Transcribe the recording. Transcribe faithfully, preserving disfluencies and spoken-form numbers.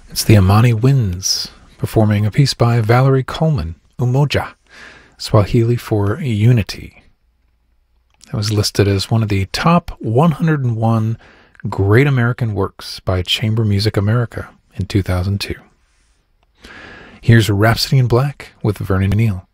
It's the Amani Winds, performing a piece by Valerie Coleman, Umoja, Swahili for Unity. That was listed as one of the top one hundred one Great American Works by Chamber Music America in two thousand two. Here's Rhapsody in Black with Vernon Neal.